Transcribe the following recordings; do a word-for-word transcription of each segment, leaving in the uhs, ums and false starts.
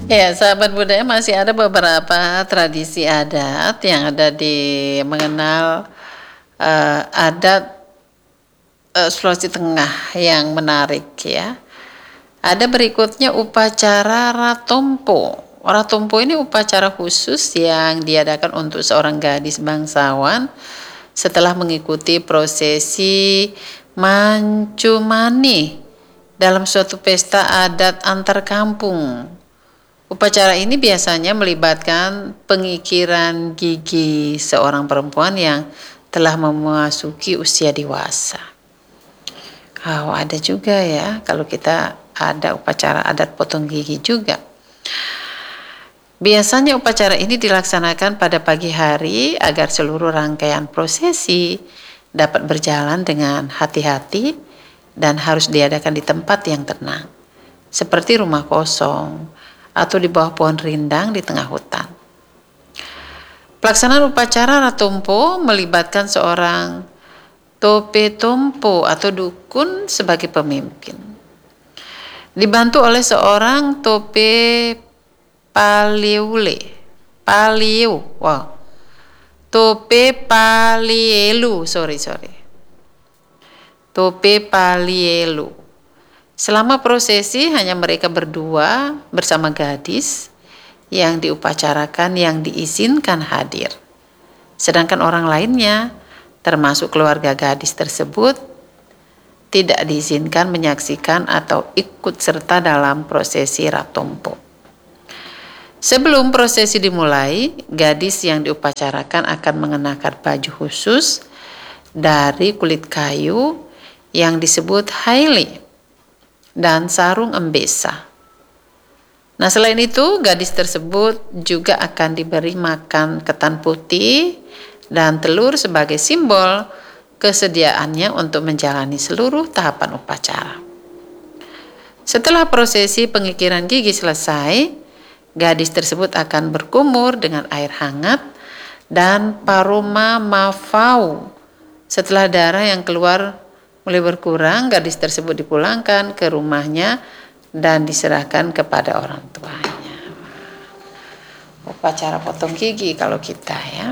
Ya, sahabat budaya, masih ada beberapa tradisi adat yang ada di mengenal uh, adat uh, Sulawesi Tengah yang menarik ya. Ada berikutnya upacara Ratompo. Ratompo ini upacara khusus yang diadakan untuk seorang gadis bangsawan setelah mengikuti prosesi mancumani dalam suatu pesta adat antar kampung. Upacara ini biasanya melibatkan pengikiran gigi seorang perempuan yang telah memasuki usia dewasa. Oh, ada juga ya, kalau kita ada upacara adat potong gigi juga. Biasanya upacara ini dilaksanakan pada pagi hari agar seluruh rangkaian prosesi dapat berjalan dengan hati-hati dan harus diadakan di tempat yang tenang, seperti rumah kosong atau di bawah pohon rindang di tengah hutan. Pelaksanaan upacara Ratompo melibatkan seorang tope tompo atau dukun sebagai pemimpin, dibantu oleh seorang tope paliule, paliu, wow, tope palielu, sorry sorry, tope palielu. Selama prosesi hanya mereka berdua bersama gadis yang diupacarakan yang diizinkan hadir. Sedangkan orang lainnya, termasuk keluarga gadis tersebut, tidak diizinkan menyaksikan atau ikut serta dalam prosesi Ratompo. Sebelum prosesi dimulai, gadis yang diupacarakan akan mengenakan baju khusus dari kulit kayu yang disebut haili dan sarung embesa. Nah, selain itu, gadis tersebut juga akan diberi makan ketan putih dan telur sebagai simbol kesediaannya untuk menjalani seluruh tahapan upacara. Setelah prosesi pengikiran gigi selesai, gadis tersebut akan berkumur dengan air hangat dan paroma mafau. Setelah darah yang keluar mulai berkurang, gadis tersebut dipulangkan ke rumahnya dan diserahkan kepada orang tuanya. Upacara potong gigi kalau kita ya.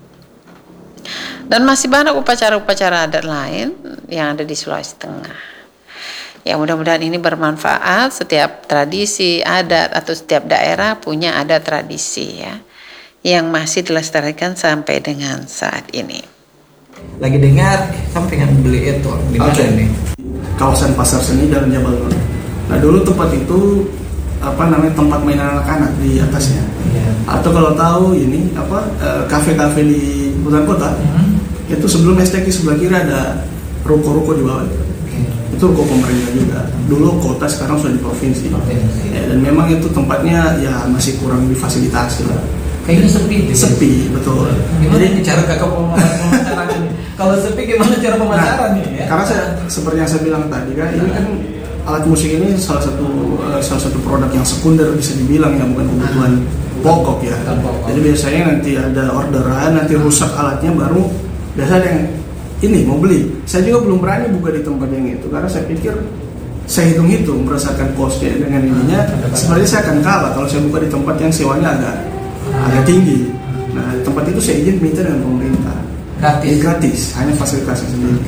Dan masih banyak upacara-upacara adat lain yang ada di Sulawesi Tengah. Ya, mudah-mudahan ini bermanfaat. Setiap tradisi adat atau setiap daerah punya ada tradisi ya, yang masih dilestarikan sampai dengan saat ini. Lagi dengar, eh, kamu pengen beli itu di mana okay. nih? Kawasan Pasar Seni Jalan Jabal Nur. Nah, dulu tempat itu apa namanya, tempat mainan anak-anak di atasnya. Yeah. Atau kalau tahu ini apa kafe-kafe di hutan kota, mm-hmm. itu sebelum S T K sebelah kiri ada ruko-ruko di bawah itu. Okay. Itu ruko pemerintah juga. Dulu kota, sekarang sudah di provinsi. Okay. Ya, dan memang itu tempatnya ya masih kurang difasilitasi lah. Kayaknya sepi. Gitu. Sepi, betul. Gimana Jadi, cara kakak pemasaran ini? Kalau sepi gimana cara pemasaran nah, nih? Ya? Karena saya, seperti yang saya bilang tadi kan, ini kan alat musik ini salah satu uh, salah satu produk yang sekunder bisa dibilang ya, bukan kebutuhan pokok ya. Pokok. Jadi biasanya nanti ada orderan, nanti rusak alatnya baru biasa ada yang ini mau beli. Saya juga belum berani buka di tempat yang itu karena saya pikir saya hitung-hitung berasakan costnya dengan ininya, sebenarnya saya akan kalah kalau saya buka di tempat yang sewanya agak agak tinggi. Nah, tempat itu saya izin minta dengan pemerintah. Gratis. Ini gratis, hanya fasilitasnya sendiri.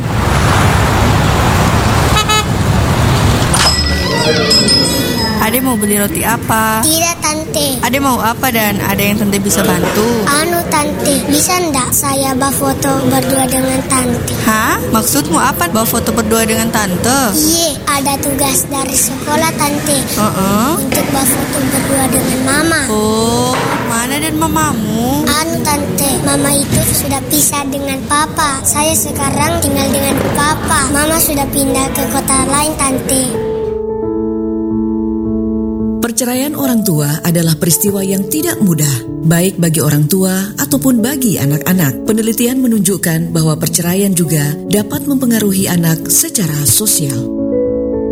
Ade mau beli roti apa? Tidak, Tante. Ade mau apa dan ada yang Tante bisa bantu? Anu, Tante, bisa ndak saya bawa foto berdua dengan Tante? Hah? Maksudmu apa bawa foto berdua dengan Tante? Iya, ada tugas dari sekolah, Tante. Uh-uh. Untuk bawa foto berdua dengan Mama. Oh, mana dan mamamu? Anu, Tante, Mama itu sudah pisah dengan Papa. Saya sekarang tinggal dengan Papa. Mama sudah pindah ke kota lain, Tante. Perceraian orang tua adalah peristiwa yang tidak mudah, baik bagi orang tua ataupun bagi anak-anak. Penelitian menunjukkan bahwa perceraian juga dapat mempengaruhi anak secara sosial.